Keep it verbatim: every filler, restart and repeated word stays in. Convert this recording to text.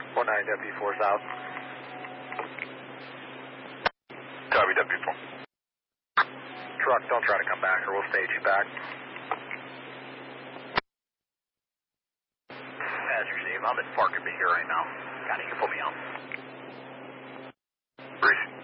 one nine W four south. Copy, W four. Truck, don't try to come back or we'll stage you back. As you receive, I'm at Parker B here right now. Got it, you can put me on. Breeze.